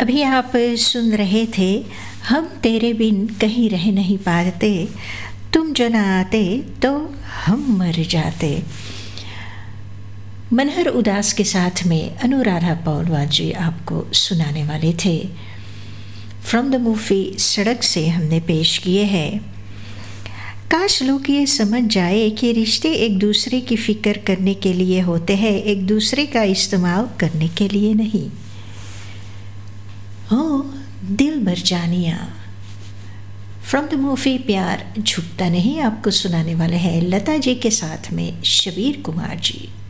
अभी आप सुन रहे थे हम तेरे बिन कहीं रह नहीं पाते, तुम जो ना आते तो हम मर जाते। मनहर उदास के साथ में अनुराधा पौडवाल जी आपको सुनाने वाले थे। फ्रॉम द मूवी सड़क से हमने पेश किए हैं। काश लोग ये समझ जाए कि रिश्ते एक दूसरे की फिक्र करने के लिए होते हैं, एक दूसरे का इस्तेमाल करने के लिए नहीं। ओ दिल भर जानिया फ्रॉम द मूवी प्यार झुकता नहीं आपको सुनाने वाले हैं लता जी के साथ में शबीर कुमार जी।